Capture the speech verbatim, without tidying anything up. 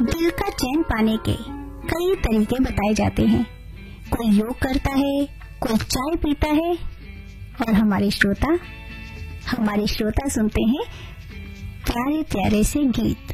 दिल का चैन पाने के कई तरीके बताए जाते हैं। कोई योग करता है, कोई चाय पीता है और हमारे श्रोता हमारे श्रोता सुनते हैं प्यारे प्यारे से गीत।